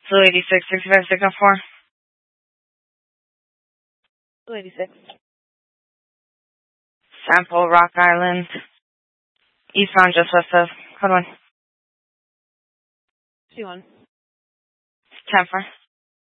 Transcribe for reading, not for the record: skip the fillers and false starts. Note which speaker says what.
Speaker 1: 286, 65, second 4.
Speaker 2: 286.
Speaker 1: Sample, Rock Island. Eastbound, just west of. Hold on.
Speaker 2: C1.
Speaker 1: 10-4.